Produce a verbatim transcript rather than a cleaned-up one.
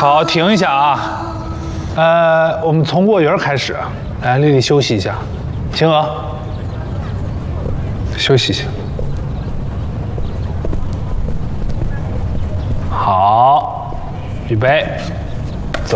好，停一下啊。呃，我们从卧圆开始。来，丽丽休息一下。晴娥，休息一下。好，预备。